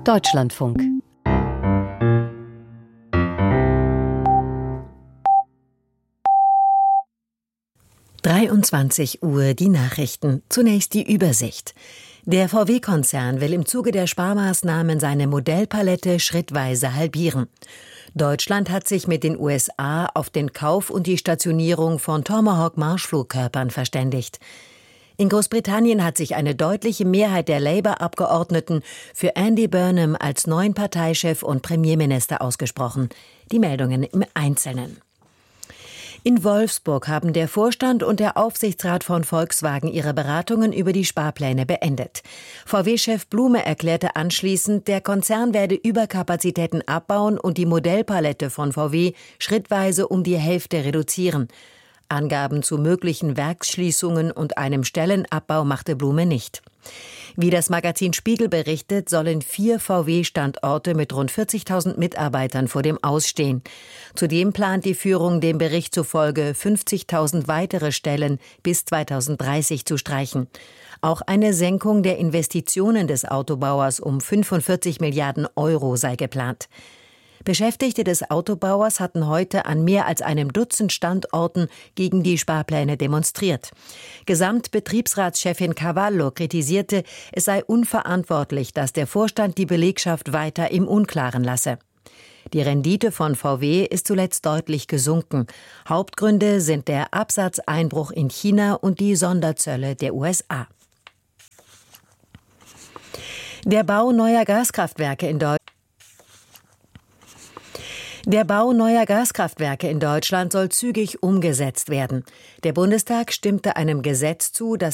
Deutschlandfunk. Uhr die Nachrichten. Zunächst die Übersicht. Der VW-Konzern will im Zuge der Sparmaßnahmen seine Modellpalette schrittweise halbieren. Deutschland hat sich mit den USA auf den Kauf und die Stationierung von Tomahawk-Marschflugkörpern verständigt. In Großbritannien hat sich eine deutliche Mehrheit der Labour-Abgeordneten für Andy Burnham als neuen Parteichef und Premierminister ausgesprochen. Die Meldungen im Einzelnen. In Wolfsburg haben der Vorstand und der Aufsichtsrat von Volkswagen ihre Beratungen über die Sparpläne beendet. VW-Chef Blume erklärte anschließend, der Konzern werde Überkapazitäten abbauen und die Modellpalette von VW schrittweise um die Hälfte reduzieren. Angaben zu möglichen Werksschließungen und einem Stellenabbau machte Blume nicht. Wie das Magazin Spiegel berichtet, sollen 4 VW-Standorte mit rund 40.000 Mitarbeitern vor dem Aus stehen. Zudem plant die Führung dem Bericht zufolge 50.000 weitere Stellen bis 2030 zu streichen. Auch eine Senkung der Investitionen des Autobauers um 45 Milliarden Euro sei geplant. Beschäftigte des Autobauers hatten heute an mehr als einem Dutzend Standorten gegen die Sparpläne demonstriert. Gesamtbetriebsratschefin Cavallo kritisierte, es sei unverantwortlich, dass der Vorstand die Belegschaft weiter im Unklaren lasse. Die Rendite von VW ist zuletzt deutlich gesunken. Hauptgründe sind der Absatzeinbruch in China und die Sonderzölle der USA. Der Bau neuer Gaskraftwerke in Deutschland soll zügig umgesetzt werden. Der Bundestag stimmte einem Gesetz zu, das